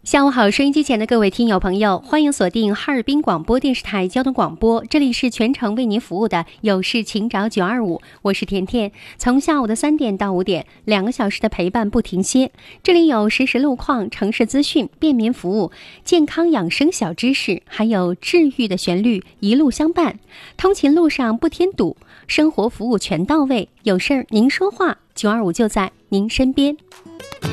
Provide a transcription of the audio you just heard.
下午好，收音机前的各位听友朋友，欢迎锁定哈尔滨广播电视台交通广播，这里是全程为您服务的有事请找925，我是甜甜。从下午的3点到5点，2个小时的陪伴不停歇。这里有实时路况、城市资讯、便民服务、健康养生小知识，还有治愈的旋律，一路相伴。通勤路上不添堵，生活服务全到位，有事儿您说话，925就在您身边。